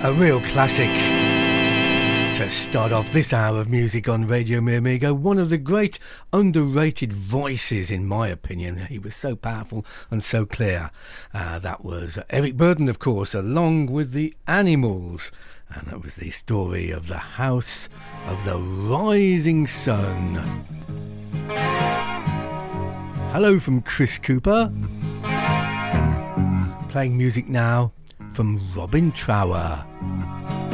A real classic to start off this hour of music on Radio Mi Amigo. One of the great underrated voices, in my opinion. He was so powerful and so clear. That was Eric Burdon, of course, along with the Animals. And that was the story of the House of the Rising Sun. Hello from Chris Cooper. Playing music now from Robin Trower.